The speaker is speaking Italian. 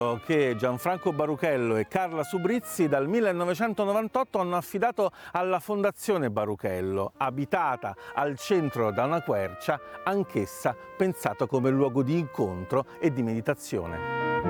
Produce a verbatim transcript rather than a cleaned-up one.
che Gianfranco Baruchello e Carla Subrizzi dal millenovecentonovantotto hanno affidato alla Fondazione Baruchello, abitata al centro da una quercia, anch'essa pensata come luogo di incontro e di meditazione.